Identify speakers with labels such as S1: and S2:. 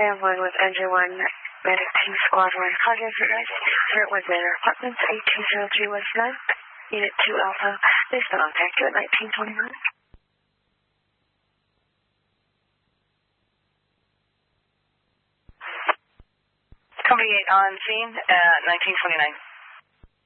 S1: Sam 1 with Engine 1, Medic 2, Squad 1, contact you guys. Here at Windsor Apartments, 180319, Unit 2 Alpha. Please contact you at 1929.
S2: Company 8 on scene at 1929.